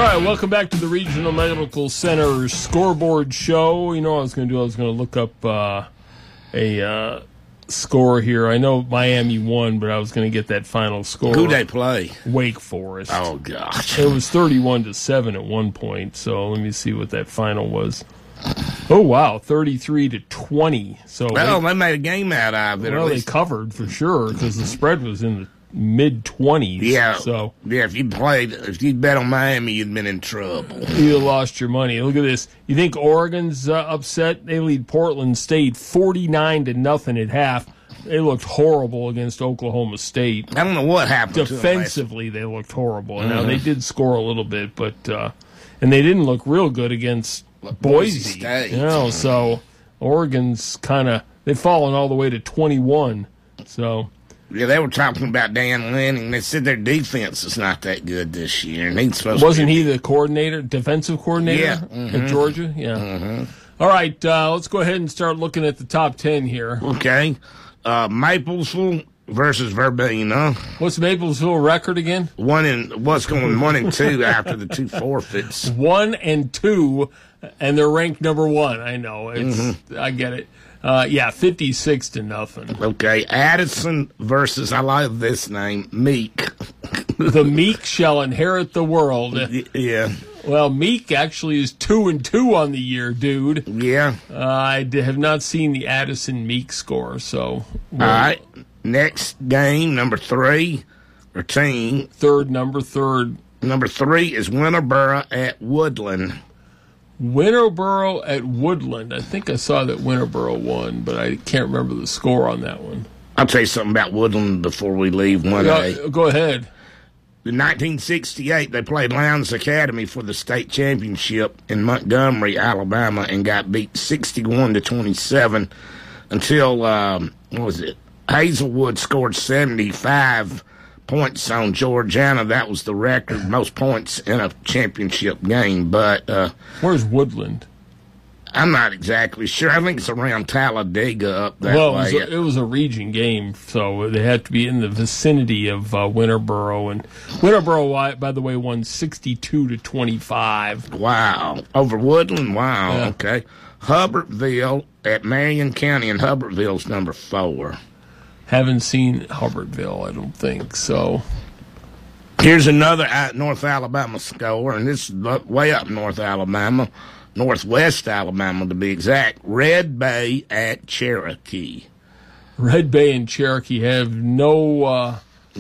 right, welcome back to the Regional Medical Center scoreboard show. You know what I was going to do? I was going to look up a score here. I know Miami won, but I was going to get that final score. Who they play? Wake Forest. Oh, gosh. It was 31-7 at one point, so let me see what that final was. Oh, wow, 33-20. So well, they made a game out of it. Well, they covered for sure because the spread was in the mid-20s. Yeah. So yeah, if you'd bet on Miami, you'd been in trouble. you lost your money. Look at this. You think Oregon's upset? They lead Portland State 49-0 at half. They looked horrible against Oklahoma State. I don't know what happened Defensively, they looked horrible. Mm-hmm. Now, they did score a little bit, but and they didn't look real good against Boise State. You know, so Oregon's they've fallen all the way to 21. So yeah, they were talking about Dan Lanning. They said their defense is not that good this year, and he's supposed Wasn't he the defensive coordinator at Georgia? Yeah. Mm-hmm. All right, let's go ahead and start looking at the top 10 here. Okay. Maplesville versus Verbena. What's Maplesville record again? 1-2 after the two forfeits. 1-2, and they're ranked number 1. I know. I get it. 56-0. Okay, Addison versus, I love this name, Meek. The Meek shall inherit the world. Yeah. Well, Meek actually is 2-2 on the year, dude. Yeah. I have not seen the Addison Meek score, so. All right. Next game, number 3, or team. Number third. Number 3 is Winterboro at Woodland. Winterboro at Woodland. I think I saw that Winterboro won, but I can't remember the score on that one. I'll tell you something about Woodland before we leave 1A. Go ahead. In 1968, they played Lowndes Academy for the state championship in Montgomery, Alabama, and got beat 61-27 until, Hazelwood scored 75 points on Georgiana. That was the record, most points in a championship game. But where's Woodland? I'm not exactly sure. I think it's around Talladega up that way. It was a region game, so they had to be in the vicinity of Winterboro. And Winterboro, by the way, won 62-25. Wow. Over Woodland? Wow. Yeah. Okay. Hubbardsville at Marion County, and Hubbardsville's number 4. Haven't seen Hubbardsville, I don't think, so. Here's another North Alabama score, and this is way up North Alabama. Northwest Alabama, to be exact. Red Bay at Cherokee. Red Bay and Cherokee have no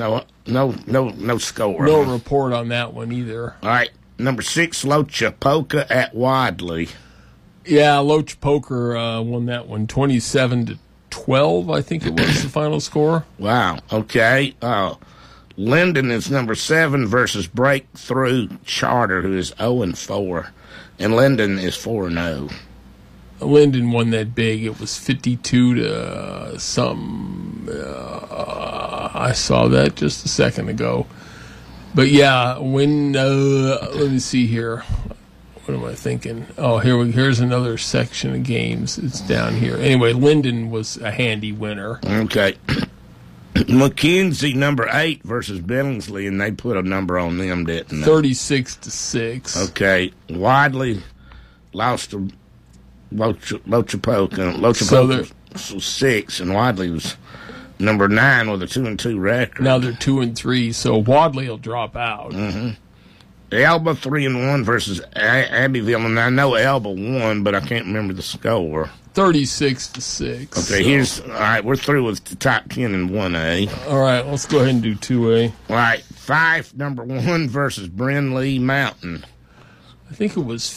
score. No report on that one either. All right, number 6, Lochapoka at Wadley. Yeah, Lochapoka won that one, 27-12. I think it was the final score. Wow. Okay. Linden is number 7 versus Breakthrough Charter, who is 0-4. And Linden is 4-0. Linden won that big. It was 52-something. I saw that just a second ago. But yeah, let me see here. What am I thinking? Oh, here's another section of games. It's down here. Anyway, Linden was a handy winner. Okay. McKenzie, number 8 versus Billingsley, and they put a number on them, didn't they? 36-6. Okay. Wadley lost to Lochapoka. Lochapoka was 6, and Wadley was number 9 with a 2-2 record. Now they're 2-3, so Wadley will drop out. Mm-hmm. Elba 3-1 versus Abbeville, and I know Elba won, but I can't remember the score. 36-6. Okay, all right, we're through with the top 10 in 1A. All right, let's go ahead and do 2A. All right, Fife, number 1 versus Brindley Mountain. I think it was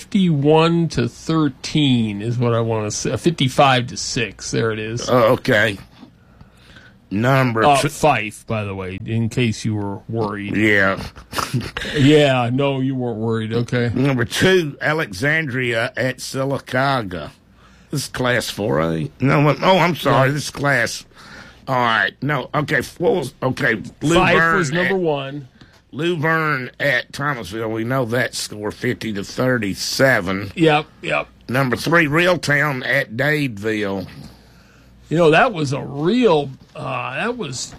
51-13 is what I want to say. 55-6, there it is. Oh, okay. Number 2. Fife, by the way, in case you were worried. Yeah. Yeah, no, you weren't worried. Okay. Number 2, Alexandria at Sylacauga. This is Class 4A. No, I'm sorry. This is Class. All right. No, okay. Okay. Fife was number 1. Luverne at Thomasville. We know that score 50-37. Yep. Number 3, Reeltown at Dadeville. You know, that was a real. That was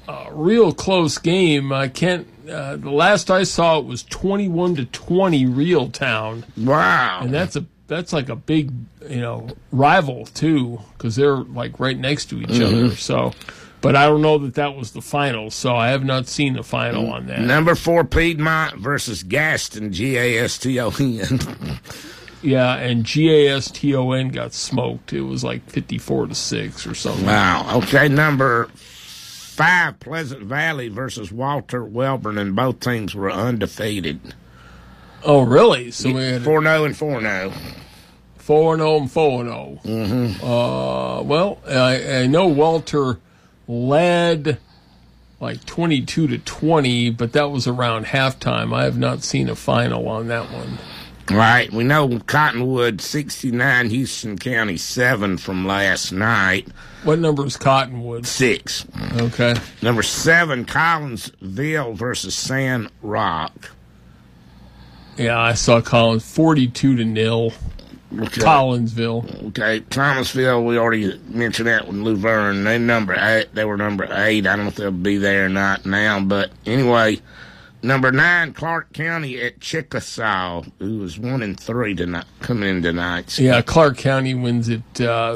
real close game. I can't. The last I saw it was 21-20 Reeltown. Wow. And that's like a big, rival too, because they're like right next to each other. So, but I don't know that was the final. So I have not seen the final on that. Number 4 Piedmont versus Gaston, Gaston. Yeah, and GASTON got smoked. It was like 54-6 or something. Wow. Okay, number 5 Pleasant Valley versus Walter Welborn, and both teams were undefeated. Oh, really? So we had 4-0 and 4-0. 4-0 and 4-0. Well, I know Walter led like 22-20, but that was around halftime. I have not seen a final on that one. Right. We know Cottonwood 69, Houston County 7 from last night. What number is Cottonwood? 6. Okay. Number 7 Collinsville versus Sand Rock. Yeah, I saw Collins 42-0. Okay. Collinsville. Okay, Thomasville, we already mentioned that with Luverne. They were number 8. I don't know if they'll be there or not now, but anyway, number 9 Clark County at Chickasaw, who was 1-3 tonight, coming in tonight. So. Yeah, Clark County wins it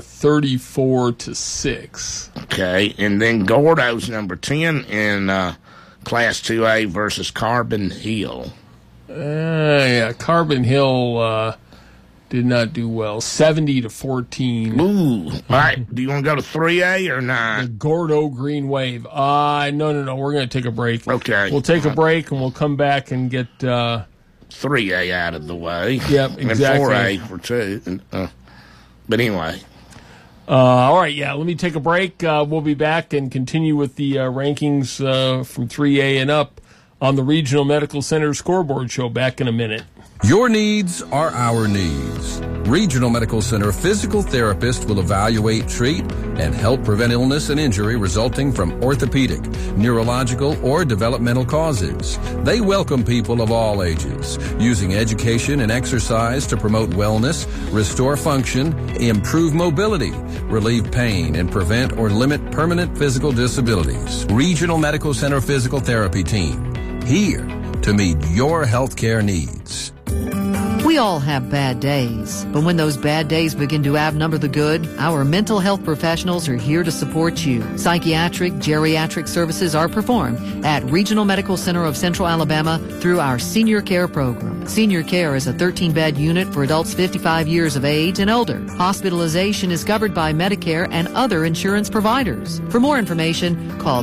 34-6. Okay, and then Gordo's number 10 in Class 2A versus Carbon Hill. Yeah, Carbon Hill did not do well. 70-14. Ooh. All right. Do you want to go to 3A or not? The Gordo Green Wave. No. We're going to take a break. Okay. We'll take a break and we'll come back and get 3A out of the way. Yep, exactly. And 4A for 2. But anyway. All right, yeah. Let me take a break. We'll be back and continue with the rankings from 3A and up on the Regional Medical Center Scoreboard Show. Back in a minute. Your needs are our needs. Regional Medical Center physical therapist will evaluate, treat, and help prevent illness and injury resulting from orthopedic, neurological, or developmental causes. They welcome people of all ages, using education and exercise to promote wellness, restore function, improve mobility, relieve pain, and prevent or limit permanent physical disabilities. Regional Medical Center Physical Therapy Team, here to meet your healthcare needs. We all have bad days, but when those bad days begin to outnumber the good, our mental health professionals are here to support you. Psychiatric, geriatric services are performed at Regional Medical Center of Central Alabama through our Senior Care program. Senior Care is a 13-bed unit for adults 55 years of age and older. Hospitalization is covered by Medicare and other insurance providers. For more information, call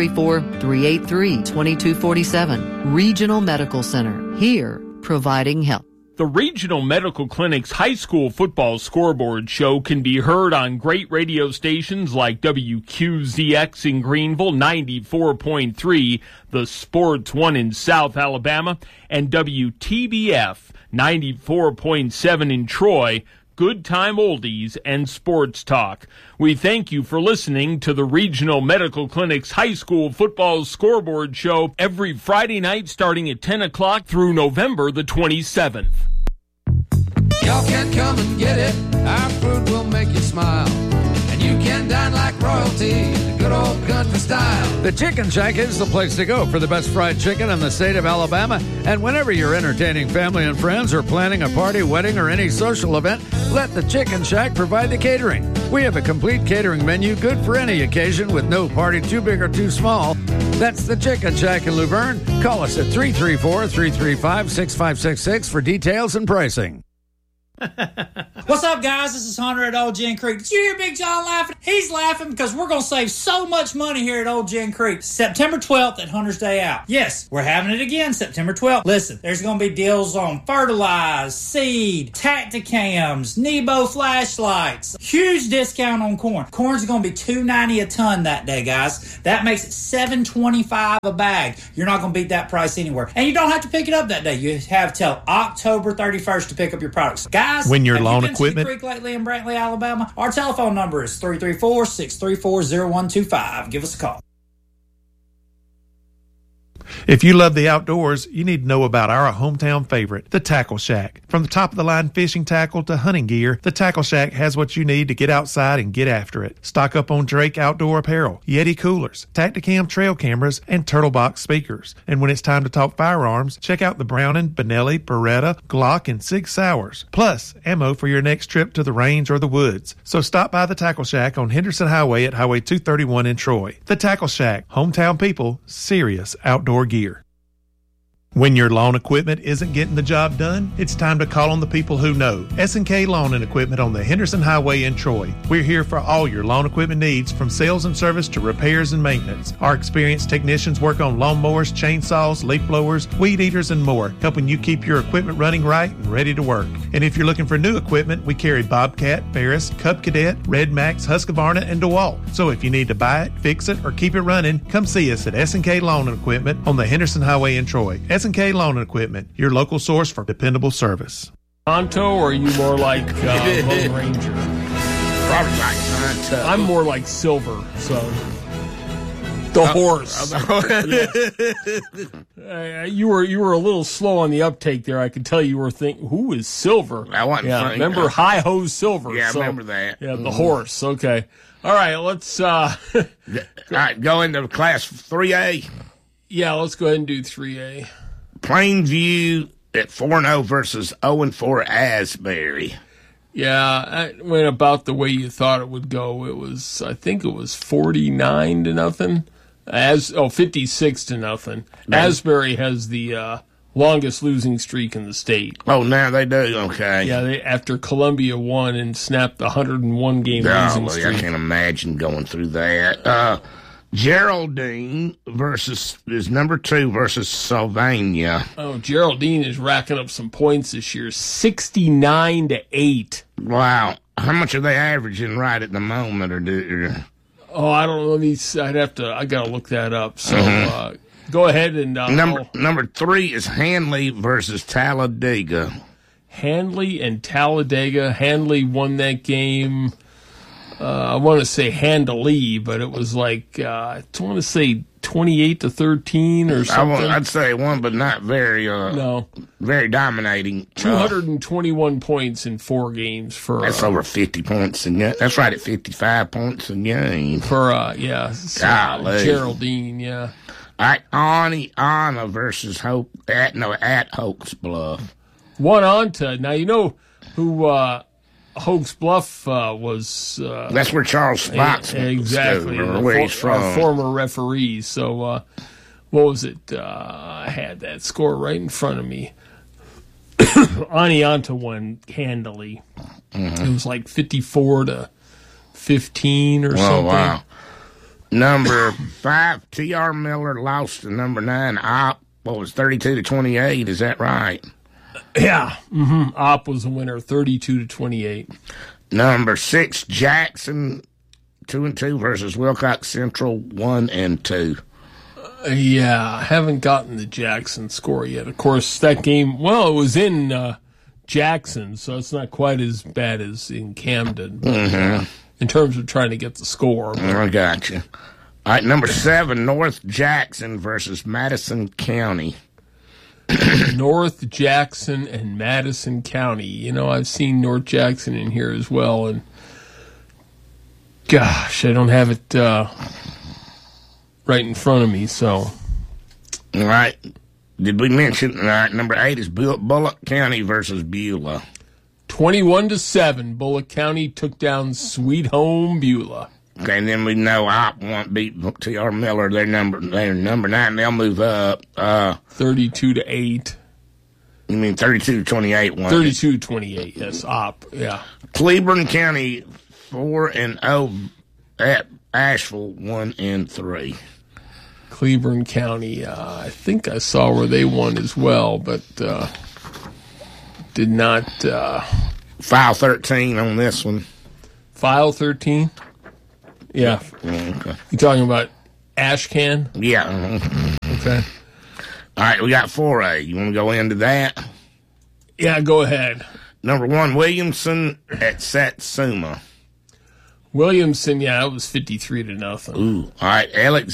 334-383-2247. Regional Medical Center, here providing help. The Regional Medical Clinic's high school football scoreboard show can be heard on great radio stations like WQZX in Greenville, 94.3, The Sports One in South Alabama, and WTBF, 94.7 in Troy, Good Time Oldies and Sports Talk. We thank you for listening to the Regional Medical Clinic's high school football scoreboard show every Friday night starting at 10 o'clock through November the 27th. Y'all can come and get it. Our food will make you smile. And you can dine like royalty in good old country style. The Chicken Shack is the place to go for the best fried chicken in the state of Alabama. And whenever you're entertaining family and friends or planning a party, wedding, or any social event, let the Chicken Shack provide the catering. We have a complete catering menu good for any occasion with no party too big or too small. That's the Chicken Shack in Luverne. Call us at 334-335-6566 for details and pricing. What's up, guys? This is Hunter at Old Gin Creek. Did you hear Big John laughing? He's laughing because we're going to save so much money here at Old Gin Creek. September 12th at Hunter's Day Out. Yes, we're having it again September 12th. Listen, there's going to be deals on fertilize, seed, Tacticams, Nebo flashlights. Huge discount on corn. Corn's going to be $2.90 a ton that day, guys. That makes it $7.25 a bag. You're not going to beat that price anywhere. And you don't have to pick it up that day. You have till October 31st to pick up your products. Guys, when your lawn equipment Creek lately in Brantley, Alabama, our telephone number is 334-634-0125. Give us a call. If you love the outdoors, you need to know about our hometown favorite, the Tackle Shack. From the top-of-the-line fishing tackle to hunting gear, the Tackle Shack has what you need to get outside and get after it. Stock up on Drake outdoor apparel, Yeti coolers, Tacticam trail cameras, and Turtle Box speakers. And when it's time to talk firearms, check out the Browning, Benelli, Beretta, Glock, and Sig Sauers. Plus, ammo for your next trip to the range or the woods. So stop by the Tackle Shack on Henderson Highway at Highway 231 in Troy. The Tackle Shack, hometown people, serious outdoor gear. When your lawn equipment isn't getting the job done, it's time to call on the people who know. S&K Lawn and Equipment on the Henderson Highway in Troy. We're here for all your lawn equipment needs, from sales and service to repairs and maintenance. Our experienced technicians work on lawnmowers, chainsaws, leaf blowers, weed eaters, and more, helping you keep your equipment running right and ready to work. And if you're looking for new equipment, we carry Bobcat, Ferris, Cub Cadet, Red Max, Husqvarna, and DeWalt. So if you need to buy it, fix it, or keep it running, come see us at S&K Lawn and Equipment on the Henderson Highway in Troy. S&K Lawn and Equipment, your local source for dependable service. Tonto, or are you more like Lone Ranger? Probably like Tonto. I'm more like Silver, so the horse. You were a little slow on the uptake there. I could tell you were thinking, who is Silver? I wasn't thinking. Remember Hi Ho Silver? Yeah, I remember that. Yeah, the horse. Okay. All right, let's All right, go into class 3A. Yeah, let's go ahead and do 3A. Plainview at 4-0 versus 0-4 Asbury. Yeah, it went about the way you thought it would go. I think it was 49-0. 56-0. Asbury has the longest losing streak in the state. Oh, now they do? Okay. Yeah, after Columbia won and snapped the 101-game losing streak. I can't imagine going through that. Geraldine is number 2 versus Sylvania. Oh, Geraldine is racking up some points this year, 69-8. Wow. How much are they averaging right at the moment? Oh, I don't know. I got to look that up. So go ahead and... Number 3 is Handley versus Talladega. Handley and Talladega. Handley won that game... I want to say handily, but it was like I want to say 28-13 or something. I'd say one, but not very. Very dominating. 221 points in 4 games for. That's over 50 points a game. That's right at 55 points a game for. Geraldine. Yeah. All right, Anna versus at Hoax Bluff. One on to now. You know who. Hoax Bluff was... that's where Charles Spots was. Exactly. Where he's from. Our former referee. So, what was it? I had that score right in front of me. Anianta won handily. Mm-hmm. It was like 54-15 or something. Oh, wow. Number 5, T.R. Miller lost to number 9, Op. What was 32-28? Is that right? Yeah, Op was the winner, 32-28. Number 6, Jackson, 2-2 versus Wilcox Central, 1-2. Yeah, I haven't gotten the Jackson score yet. Of course, that game, it was in Jackson, so it's not quite as bad as in Camden. But, in terms of trying to get the score. I got you. All right, number 7, North Jackson versus Madison County. North Jackson and Madison County. You know, I've seen North Jackson in here as well, and gosh, I don't have it right in front of me, so. All right. Did we mention, number 8 is Bullock County versus Beulah. 21-7, Bullock County took down Sweet Home Beulah. Okay, and then we know Op won't beat T.R. Miller. They're number 9. They'll move up. 32-8. You mean 32-28? 32-28. Yes, Op. Yeah. Cleburne County 4-0 at Asheville 1-3. Cleburne County. I think I saw where they won as well, but did not. File 13 on this one. File 13. Yeah. Okay. You talking about Ashcan? Yeah. Okay. All right, we got 4A. You want to go into that? Yeah, go ahead. Number 1, Williamson at Satsuma. Williamson, yeah, it was 53-0. Ooh. All right, Alex